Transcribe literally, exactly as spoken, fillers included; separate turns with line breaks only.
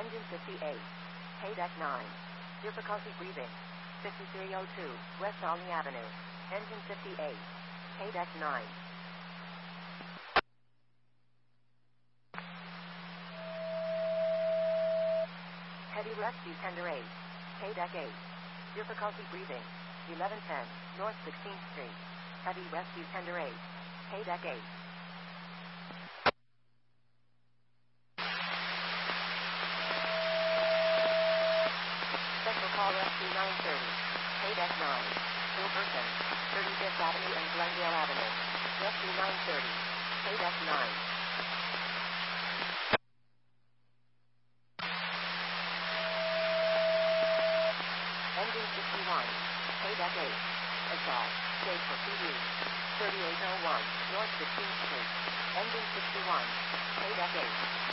Engine fifty-eight. Paydeck nine. Difficulty breathing. fifty-three oh two, West Olney Avenue. Engine fifty-eight. Paydeck nine. Heavy Rescue Tender eight. Paydeck eight. Difficulty breathing. eleven ten, North sixteenth Street. Heavy Rescue Tender eight. Paydeck eight. Special Call Rescue nine thirty. Paydeck nine. Hilberton. thirty-fifth Avenue and Glendale Avenue. Rescue nine thirty. Paydeck nine. Engine sixty-one. Paydeck eight. Assault. Safe for P U. thirty-eight oh one, North sixteenth Street. Engine sixty-one. Paydeck eight.